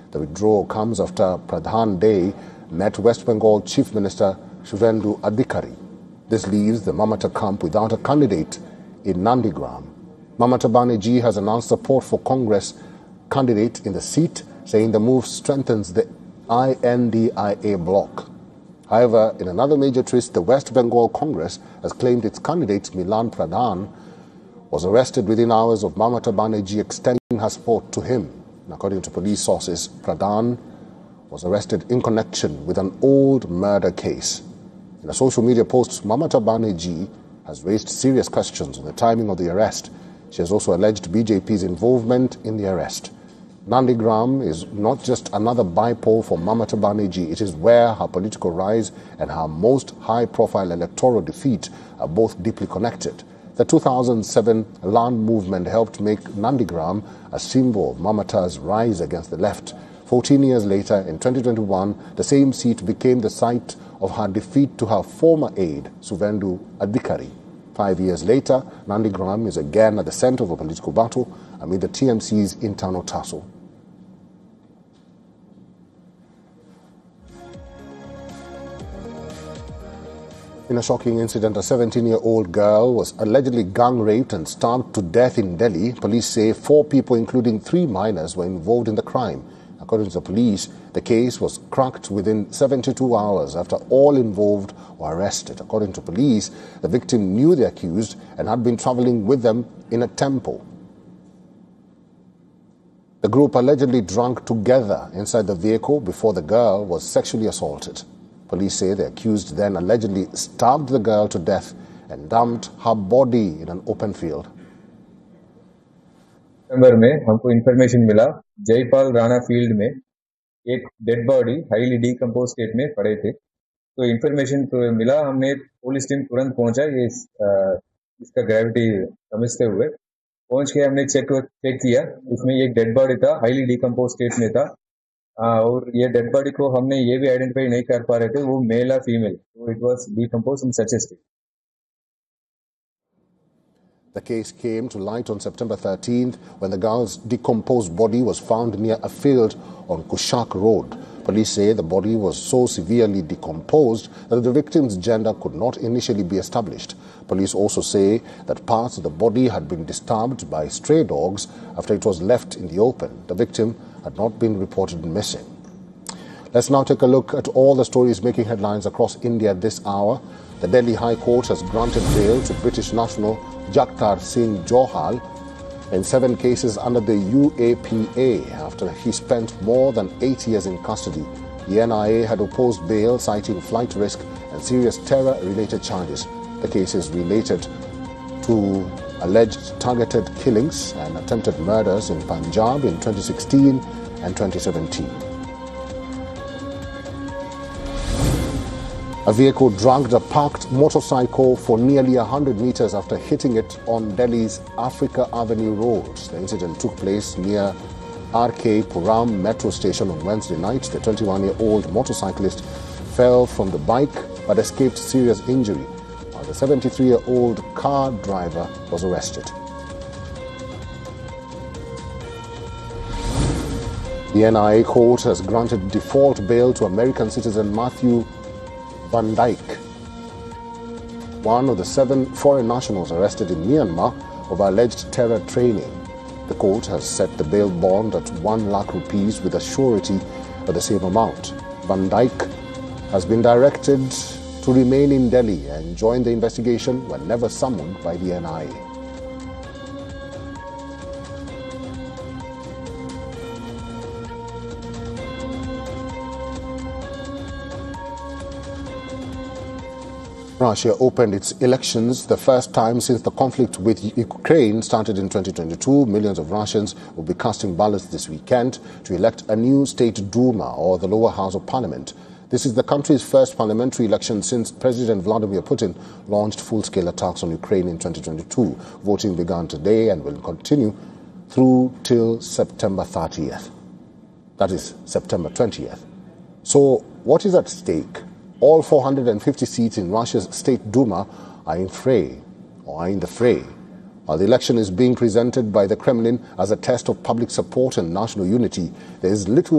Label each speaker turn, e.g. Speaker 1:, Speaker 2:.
Speaker 1: The withdrawal comes after Pradhan Day met West Bengal Chief Minister Suvendu Adhikari. This leaves the Mamata camp without a candidate in Nandigram. Mamata Banerjee has announced support for Congress candidate in the seat, saying the move strengthens the INDIA bloc. However, in another major twist, the West Bengal Congress has claimed its candidate Milan Pradhan was arrested within hours of Mamata Banerjee extending her support to him. According to police sources, Pradhan was arrested in connection with an old murder case. In a social media post, Mamata Banerjee has raised serious questions on the timing of the arrest. She has also alleged BJP's involvement in the arrest. Nandigram is not just another bypole for Mamata Banerjee. It is where her political rise and her most high-profile electoral defeat are both deeply connected. The 2007 land movement helped make Nandigram a symbol of Mamata's rise against the left. 14 years later, in 2021, the same seat became the site of her defeat to her former aide, Suvendu Adhikari. 5 years later, Nandigram is again at the center of a political battle amid the TMC's internal tussle. In a shocking incident, a 17-year-old girl was allegedly gang-raped and stabbed to death in Delhi. Police say 4 people, including 3 minors, were involved in the crime. According to the police, the case was cracked within 72 hours after all involved were arrested. According to police, the victim knew the accused and had been traveling with them in a tempo. The group allegedly drank together inside the vehicle before the girl was sexually assaulted. Police say the accused then allegedly stabbed the girl to death and dumped her body in an open field.
Speaker 2: दिसंबर में हमको information मिला Jaipal Rana field में एक dead body highly decompose state में पड़े थे। तो information मिला, हमने पुलिस टीम तुरंत पहुंचा ये इसका ग्रेविटी समझते हुए पहुंच के हमने चेक किया। उसमें एक डेड बॉडी था, हाईली डिकम्पोज स्टेट में था और ये डेड बॉडी को हमने ये भी आइडेंटिफाई नहीं कर पा रहे थे वो मेल या फीमेल, तो it was decompose in such A state.
Speaker 1: The case came to light on September 13th when the girl's decomposed body was found near a field on Kushak Road. Police say the body was so severely decomposed that the victim's gender could not initially be established. Police also say that parts of the body had been disturbed by stray dogs after it was left in the open. The victim had not been reported missing. Let's now take a look at all the stories making headlines across India this hour. The Delhi High Court has granted bail to British national Jagtar Singh Johal in 7 cases under the UAPA after he spent more than 8 years in custody. The NIA had opposed bail, citing flight risk and serious terror-related charges. The cases related to alleged targeted killings and attempted murders in Punjab in 2016 and 2017. A vehicle dragged a parked motorcycle for nearly 100 meters after hitting it on Delhi's Africa Avenue Road. The incident took place near RK Puram metro station on Wednesday night. The 21-year-old motorcyclist fell from the bike but escaped serious injury, while the 73-year-old car driver was arrested. The NIA court has granted default bail to American citizen Matthew Van Dyke, one of the 7 foreign nationals arrested in Myanmar over alleged terror training. The court has set the bail bond at 1 lakh rupees with a surety of the same amount. Van Dyke has been directed to remain in Delhi and join the investigation whenever summoned by the NIA. Russia opened its elections the first time since the conflict with Ukraine started in 2022. Millions of Russians will be casting ballots this weekend to elect a new state Duma, or the lower house of parliament. This is the country's first parliamentary election since President Vladimir Putin launched full-scale attacks on Ukraine in 2022. Voting began today and will continue through till September 30th. That is September 20th. So what is at stake? All 450 seats in Russia's State Duma are in the fray. While the election is being presented by the Kremlin as a test of public support and national unity, there is little